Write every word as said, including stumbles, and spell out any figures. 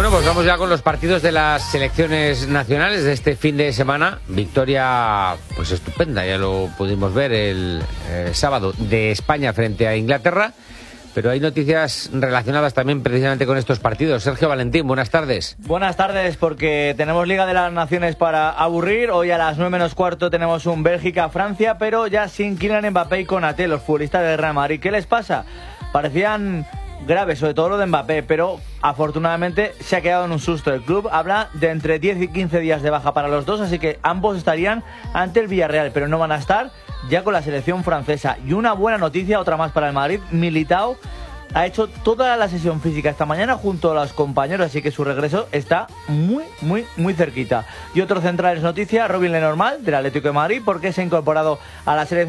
Bueno, pues vamos ya con los partidos de las selecciones nacionales de este fin de semana. Victoria, pues estupenda, ya lo pudimos ver el eh, sábado, de España frente a Inglaterra. Pero hay noticias relacionadas también precisamente con estos partidos. Sergio Valentín, buenas tardes. Buenas tardes, porque tenemos Liga de las Naciones para aburrir. Hoy a las nueve menos cuarto tenemos un Bélgica-Francia, pero ya sin Kylian Mbappé y Konaté, los futbolistas del Real Madrid. ¿Qué les pasa? Parecían graves, sobre todo lo de Mbappé, pero afortunadamente se ha quedado en un susto. El club habla de entre diez y quince días de baja para los dos, así que ambos estarían ante el Villarreal, pero no van a estar ya con la selección francesa. Y una buena noticia, otra más para el Madrid: Militao ha hecho toda la sesión física esta mañana junto a los compañeros, así que su regreso está muy, muy, muy cerquita. Y otro central es noticia: Robin Lenormand, del Atlético de Madrid, porque se ha incorporado a la selección